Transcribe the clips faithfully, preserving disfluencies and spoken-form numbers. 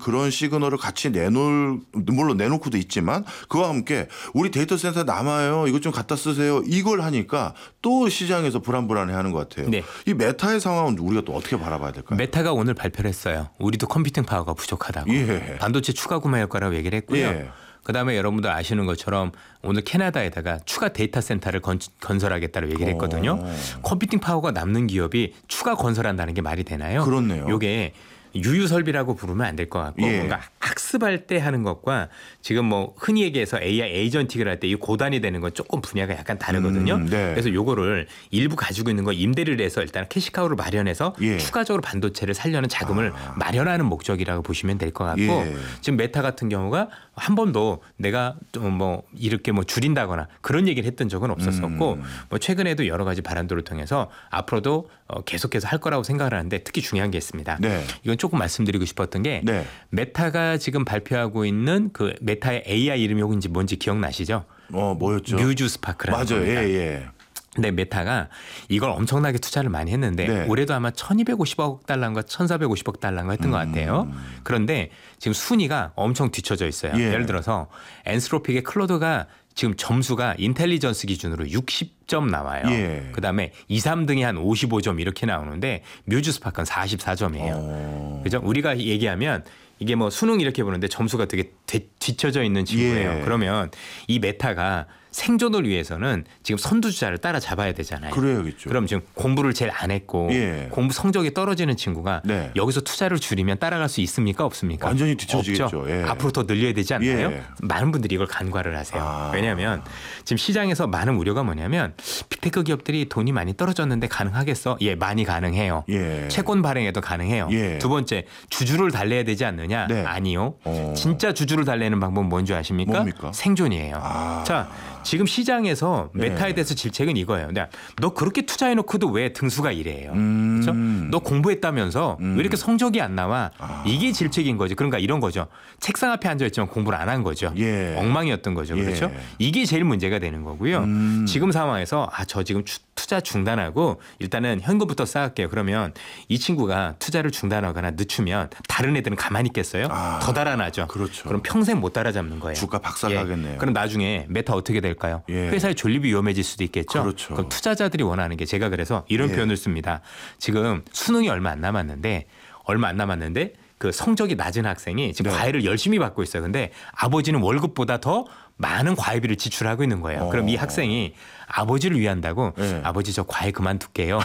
그런 시그널을 같이 내놓을 물론 내놓고도 있지만 그와 함께 우리 데이터 센터 남아요. 이것 좀 갖다 쓰세요. 이걸 하니까 또 시장에서 불안불안해하는 것 같아요. 네. 이 메타의 상황은 우리가 또 어떻게 바라봐야 될까요? 메타가 오늘 발표를 했어요. 우리도 컴퓨팅 파워가 부족하다고. 예. 반도체 추가 구매할 거라고 얘기를 했고요. 예. 그다음에 여러분들 아시는 것처럼 오늘 캐나다에다가 추가 데이터 센터를 건, 건설하겠다고 얘기를 했거든요. 오. 컴퓨팅 파워가 남는 기업이 추가 건설한다는 게 말이 되나요? 그렇네요. 이게 유유 설비라고 부르면 안 될 것 같고 예. 뭔가 학습할 때 하는 것과 지금 뭐 흔히 얘기해서 에이아이 에이전틱을 할 때 이 고단이 되는 건 조금 분야가 약간 다르거든요. 음, 네. 그래서 요거를 일부 가지고 있는 거 임대를 해서 일단 캐시카우를 마련해서 예. 추가적으로 반도체를 살려는 자금을 아. 마련하는 목적이라고 보시면 될 것 같고 예. 지금 메타 같은 경우가 한 번도 내가 좀 뭐 이렇게 뭐 줄인다거나 그런 얘기를 했던 적은 없었었고 음. 뭐 최근에도 여러 가지 발언들을 통해서 앞으로도 계속해서 할 거라고 생각을 하는데 특히 중요한 게 있습니다. 네. 이건 조금 말씀드리고 싶었던 게 네. 메타가 지금 발표하고 있는 그 메타의 에이아이 이름이 혹시 뭔지 기억나시죠? 어 뭐였죠? 뮤즈 스파크라는 맞아요. 겁니다. 예, 예. 근데 메타가 이걸 엄청나게 투자를 많이 했는데 네. 올해도 아마 천이백오십억 달러인가 천사백오십억 달러인가 했던 음. 것 같아요. 그런데 지금 순위가 엄청 뒤쳐져 있어요. 예. 예를 들어서 엔스로픽의 클로드가 지금 점수가 인텔리전스 기준으로 육십 점 나와요. 예. 그다음에 이, 삼 등이 한 오십오 점 이렇게 나오는데 뮤즈 스파크는 사십사 점이에요. 오. 그죠? 우리가 얘기하면 이게 뭐 수능 이렇게 보는데 점수가 되게 뒤쳐져 있는 친구예요. 예. 그러면 이 메타가 생존을 위해서는 지금 선두주자를 따라잡아야 되잖아요. 그래야겠죠. 그럼 지금 공부를 제일 안 했고 예. 공부 성적이 떨어지는 친구가 네. 여기서 투자를 줄이면 따라갈 수 있습니까? 없습니까? 완전히 뒤처지겠죠. 예. 앞으로 더 늘려야 되지 않나요? 예. 많은 분들이 이걸 간과를 하세요. 아. 왜냐하면 지금 시장에서 많은 우려가 뭐냐면 빅테크 기업들이 돈이 많이 떨어졌는데 가능하겠어? 예, 많이 가능해요. 예. 채권 발행해도 가능해요. 예. 두 번째, 주주를 달래야 되지 않느냐? 네. 아니요. 어. 진짜 주주를 달래는 방법은 뭔지 아십니까? 뭡니까? 생존이에요. 아. 자, 지금 시장에서 메타에 대해서 질책은 이거예요. 근데 너 그렇게 투자해놓고도 왜 등수가 이래요? 음. 그렇죠? 너 공부했다면서 음. 왜 이렇게 성적이 안 나와? 아. 이게 질책인 거죠. 그러니까 이런 거죠. 책상 앞에 앉아있지만 공부를 안 한 거죠. 예. 엉망이었던 거죠. 그렇죠? 예. 이게 제일 문제가 되는 거고요. 음. 지금 상황에서 아, 저 지금 투자 중단하고 일단은 현금부터 쌓을게요. 그러면 이 친구가 투자를 중단하거나 늦추면 다른 애들은 가만히 있겠어요? 아. 더 달아나죠. 그렇죠. 그럼 평생 못 따라잡는 거예요. 주가 박살나겠네요. 예. 그럼 나중에 메타 어떻게 될까요? 예. 회사의 존립이 위험해질 수도 있겠죠. 그렇죠. 그럼 투자자들이 원하는 게 제가 그래서 이런 예. 표현을 씁니다. 지금 수능이 얼마 안 남았는데 얼마 안 남았는데 그 성적이 낮은 학생이 지금 네. 과외를 열심히 받고 있어요. 근데 아버지는 월급보다 더 많은 과외비를 지출하고 있는 거예요. 어. 그럼 이 학생이 아버지를 위한다고 네. 아버지 저 과외 그만둘게요.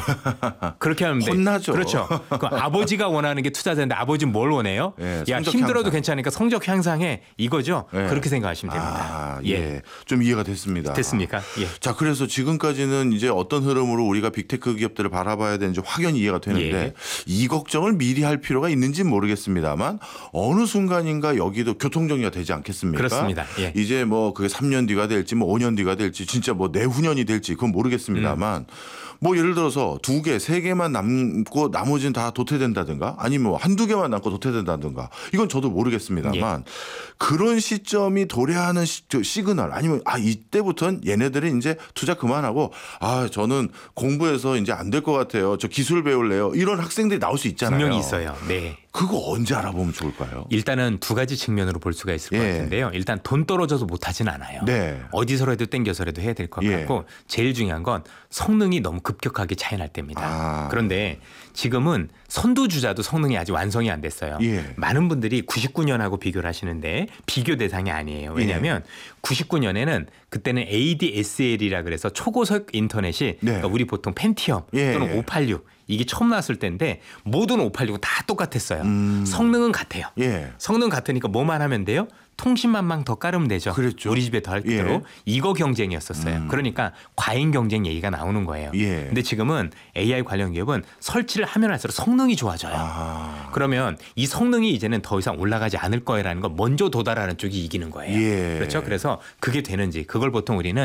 그렇게 하면 혼나죠. 그렇죠. 그 아버지가 원하는 게 투자자인데 아버지는 뭘 원해요? 네, 야 성적 힘들어도 향상. 괜찮으니까 성적 향상해 이거죠. 네. 그렇게 생각하시면 됩니다. 아, 예. 예. 좀 이해가 됐습니다. 됐습니까? 예. 자, 그래서 지금까지는 이제 어떤 흐름으로 우리가 빅테크 기업들을 바라봐야 되는지 확연히 이해가 되는데 예. 이 걱정을 미리 할 필요가 있는지는 모르겠습니다만 어느 순간인가 여기도 교통정리가 되지 않겠습니까? 그렇습니다. 예. 이제 뭐 그게 삼 년 뒤가 될지 뭐 오 년 뒤가 될지 진짜 뭐 내후년이 될지 그건 모르겠습니다만 음. 뭐 예를 들어서 두 개, 세 개만 남고 나머지는 다 도태된다든가 아니면 뭐 한두 개만 남고 도태된다든가 이건 저도 모르겠습니다만 예. 그런 시점이 도래하는 시, 시그널 아니면 아 이때부터는 얘네들이 이제 투자 그만하고 아 저는 공부해서 이제 안 될 것 같아요. 저 기술 배울래요. 이런 학생들이 나올 수 있잖아요. 분명히 있어요. 네. 그거 언제 알아보면 좋을까요? 일단은 두 가지 측면으로 볼 수가 있을 것 예. 같은데요. 일단 돈 떨어져서 못하진 않아요. 네. 어디서라도 땡겨서라도 해야 될 것 예. 같고 제일 중요한 건 성능이 너무 급격하게 차이 날 때입니다. 아. 그런데 지금은 선두주자도 성능이 아직 완성이 안 됐어요. 예. 많은 분들이 구십구 년하고 비교를 하시는데 비교 대상이 아니에요. 왜냐하면 예. 구십구 년에는 그때는 에이디에스엘이라 그래서 초고속 인터넷이 네. 그러니까 우리 보통 펜티엄 예. 또는 오백팔십육 이게 처음 나왔을 때인데 모든 오백팔십육은 다 똑같았어요. 음. 성능은 같아요. 예. 성능 같으니까 뭐만 하면 돼요? 통신만만 더 깔으면 되죠. 그랬죠. 우리 집에 더 할 예. 대로 이거 경쟁이었었어요. 음. 그러니까 과잉 경쟁 얘기가 나오는 거예요. 예. 근데 지금은 에이아이 관련 기업은 설치를 하면 할수록 성능이 좋아져요. 아. 그러면 이 성능이 이제는 더 이상 올라가지 않을 거라는 걸 먼저 도달하는 쪽이 이기는 거예요. 예. 그렇죠. 그래서 그게 되는지 그걸 보통 우리는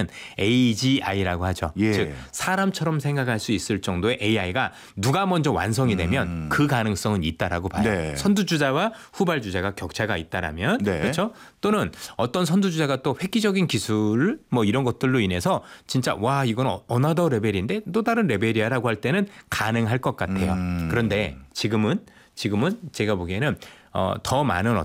에이지아이라고 하죠. 예. 즉 사람처럼 생각할 수 있을 정도의 에이아이가 누가 먼저 완성이 되면 음. 그 가능성은 있다라고 봐요. 네. 선두주자와 후발주자가 격차가 있다라면 네. 그렇죠. 또는 어떤 선두주자가 또 획기적인 기술 뭐 이런 것들로 인해서 진짜 와 이건 어나더 레벨인데 또 다른 레벨이야라고 할 때는 가능할 것 같아요. 음. 그런데 지금은 지금은 제가 보기에는 어, 더 많은